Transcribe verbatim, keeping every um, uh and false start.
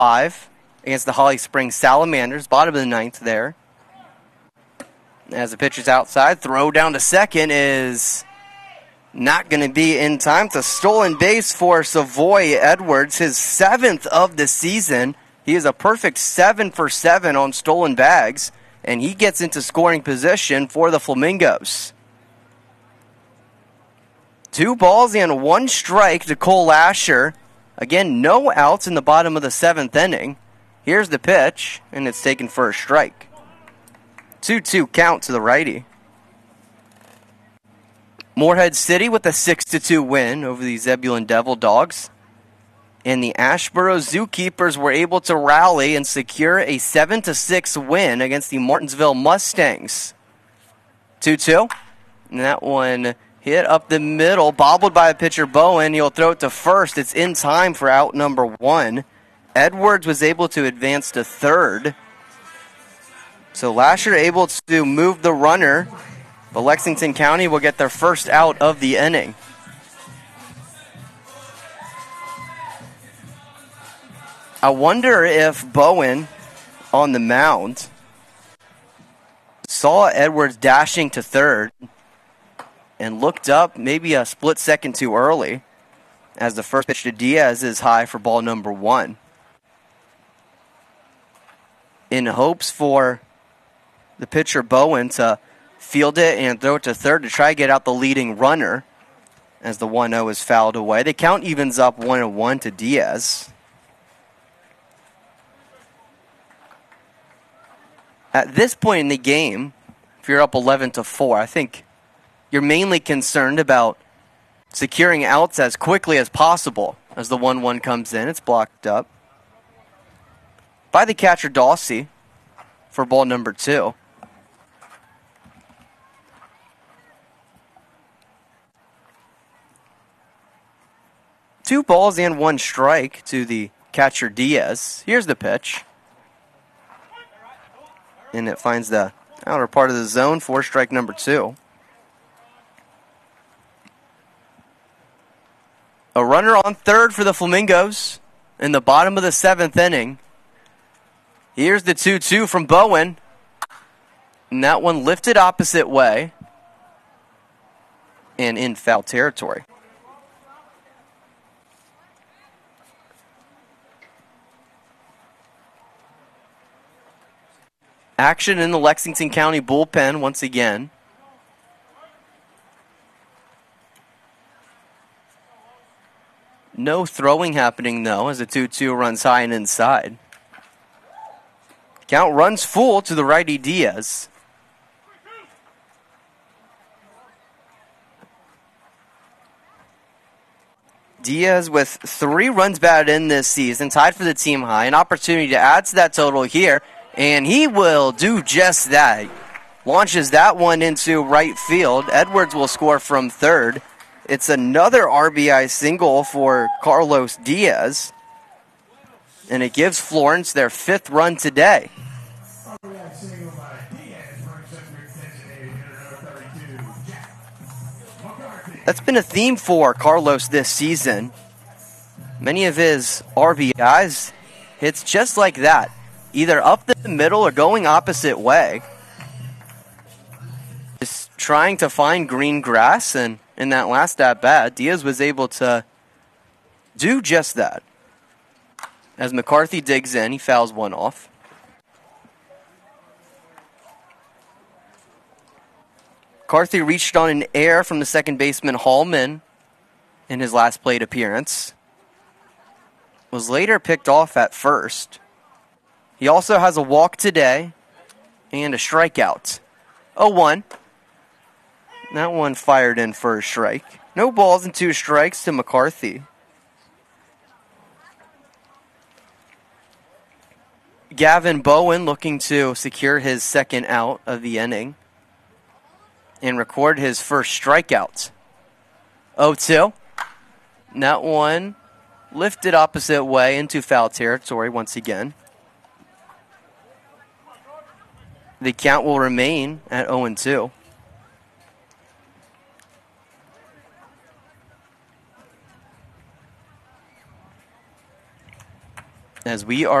five against the Holly Springs Salamanders, bottom of the ninth there. As the pitch is outside, throw down to second is not going to be in time. It's a stolen base for Savoy Edwards, his seventh of the season. He is a perfect seven for seven on stolen bags, and he gets into scoring position for the Flamingos. Two balls and one strike to Cole Lasher. Again, no outs in the bottom of the seventh inning. Here's the pitch, and it's taken for a strike. two two count to the righty. Morehead City with a six to two win over the Zebulon Devil Dogs. And the Ashboro Zookeepers were able to rally and secure a seven to six win against the Martinsville Mustangs. two two. And that one hit up the middle, bobbled by the pitcher Bowen. He'll throw it to first. It's in time for out number one. Edwards was able to advance to third. So Lasher able to move the runner. But Lexington County will get their first out of the inning. I wonder if Bowen on the mound saw Edwards dashing to third and looked up maybe a split second too early, as the first pitch to Diaz is high for ball number one. In hopes for the pitcher Bowen to field it and throw it to third to try to get out the leading runner, as the one oh is fouled away. The count evens up one and one to Diaz. At this point in the game, if you're up eleven to four, I think you're mainly concerned about securing outs as quickly as possible. As the one one comes in, it's blocked up by the catcher Dawsey for ball number two. Two balls and one strike to the catcher Diaz. Here's the pitch. And it finds the outer part of the zone for strike number two. A runner on third for the Flamingos in the bottom of the seventh inning. Here's the two two from Bowen. And that one lifted opposite way and in foul territory. Action in the Lexington County bullpen once again. No throwing happening, though, as the two two runs high and inside. Count runs full to the righty Diaz. Diaz with three runs batted in this season, tied for the team high. An opportunity to add to that total here. And he will do just that. Launches that one into right field. Edwards will score from third. It's another R B I single for Carlos Diaz. And it gives Florence their fifth run today. That's been a theme for Carlos this season. Many of his R B Is hits just like that. Either up the middle or going opposite way. Just trying to find green grass, and in that last at-bat, Diaz was able to do just that. As McCarthy digs in, he fouls one off. McCarthy reached on an error from the second baseman Hallman in his last plate appearance. Was later picked off at first. He also has a walk today and a strikeout. oh one. That one fired in for a strike. No balls and two strikes to McCarthy. Gavin Bowen looking to secure his second out of the inning and record his first strikeout. oh two. That one lifted opposite way into foul territory once again. The count will remain at oh and two. as we are